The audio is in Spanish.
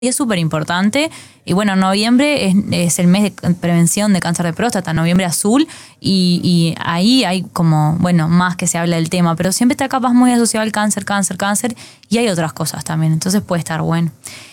Y es súper importante. Y bueno, noviembre es el mes de prevención de cáncer de próstata, noviembre azul, y ahí hay como, bueno, más que se habla del tema, pero siempre está capaz muy asociado al cáncer, y hay otras cosas también, entonces puede estar bueno.